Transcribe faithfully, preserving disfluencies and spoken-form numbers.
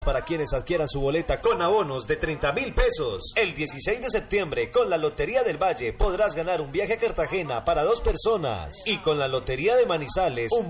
para quienes adquieran su boleta con abonos de treinta mil pesos. El dieciséis de septiembre, con la Lotería del Valle, podrás ganar un viaje a Cartagena para dos personas. Y con la Lotería de Manizales, un